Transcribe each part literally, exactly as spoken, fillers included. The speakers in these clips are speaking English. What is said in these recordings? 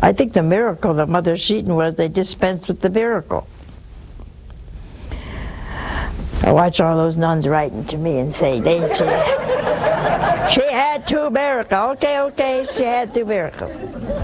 I think the miracle of Mother Seton was they dispensed with the miracle. I watch all those nuns writing to me and say, they, she, she had two miracles. Okay, okay, she had two miracles.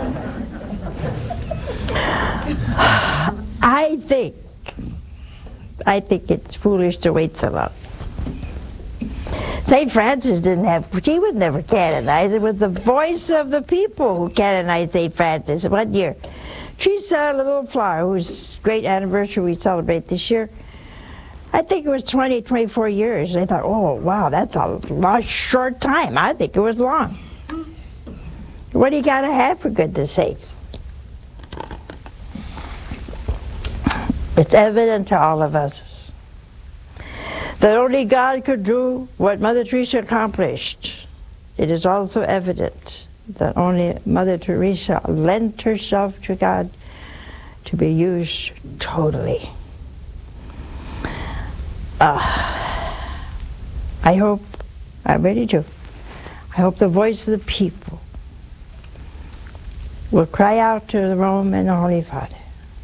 I think, I think it's foolish to wait so long. Saint Francis didn't have, she was never canonized. It was the voice of the people who canonized Saint Francis. One year, Teresa Little Flower, whose great anniversary we celebrate this year, I think it was twenty, twenty-four years. They thought, oh, wow, that's a long, short time. I think it was long. What do you got to have, for goodness sakes? It's evident to all of us that only God could do what Mother Teresa accomplished. It is also evident that only Mother Teresa lent herself to God to be used totally. Uh, I hope, I really do, I hope the voice of the people will cry out to Rome and the Holy Father.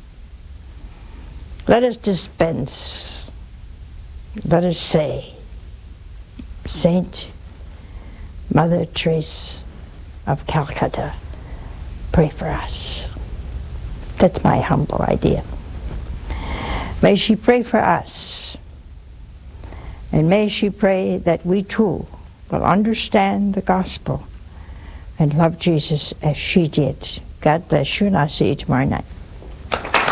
Let us dispense, let us say, Saint Mother Teresa of Calcutta, pray for us. That's my humble idea. May she pray for us, and may she pray that we too will understand the gospel and love Jesus as she did. God bless you, and I'll see you tomorrow night.